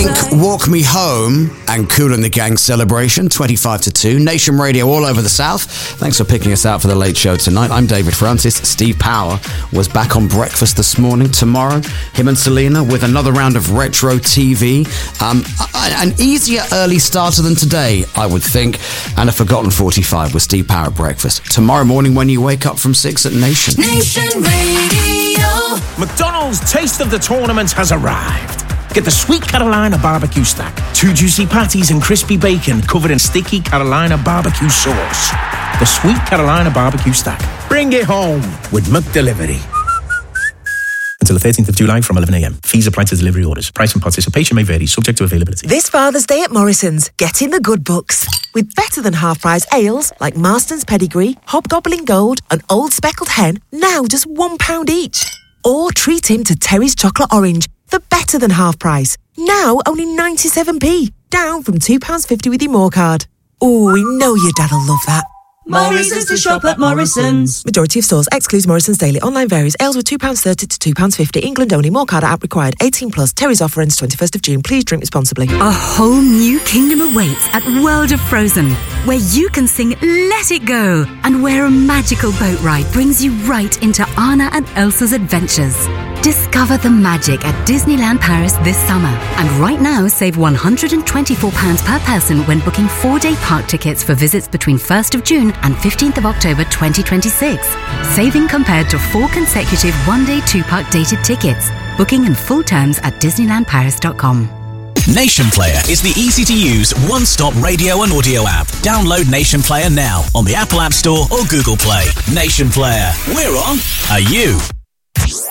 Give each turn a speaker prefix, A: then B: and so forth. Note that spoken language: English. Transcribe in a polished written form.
A: Walk Me Home and Kool and the Gang celebration, 25 to 2. Nation Radio all over the South. Thanks for picking us out for the late show tonight. I'm David Francis. Steve Power was back on breakfast this morning. Tomorrow, him and Selena with another round of retro TV. An easier early starter than today, I would think, and a forgotten 45 with Steve Power at breakfast. Tomorrow morning when you wake up from 6 at Nation.
B: Nation Radio.
C: McDonald's Taste of the Tournament has arrived. Get the Sweet Carolina Barbecue Stack. 2 juicy patties and crispy bacon covered in sticky Carolina barbecue sauce. The Sweet Carolina Barbecue Stack. Bring it home with McDelivery. Until the 13th of July from 11 a.m. Fees apply to delivery orders. Price and participation may vary, subject to availability.
D: This Father's Day at Morrison's, get in the good books. With better than half price ales like Marston's Pedigree, Hobgoblin Gold and Old Speckled Hen, now just £1 each. Or treat him to Terry's Chocolate Orange for better than half price. Now only 97p, down from £2.50 with your More card. Oh, we know your dad'll love that.
B: Morrison's to shop at Morrison's.
D: Majority of stores excludes Morrison's Daily. Online varies. Ales were £2.30 to £2.50. England only. More card app required. 18 plus. Terry's offer ends 21st of June. Please drink responsibly.
E: A whole new kingdom awaits at World of Frozen, where you can sing Let It Go, and where a magical boat ride brings you right into Anna and Elsa's adventures. Discover the magic at Disneyland Paris this summer. And right now, save £124 per person when booking 4-day park tickets for visits between 1st of June and 15th of October 2026. Saving compared to 4 consecutive 1-day 2-park dated tickets. Booking and full terms at DisneylandParis.com.
F: Nation Player is the easy-to-use, one-stop radio and audio app. Download Nation Player now on the Apple App Store or Google Play. Nation Player. We're on. Are you?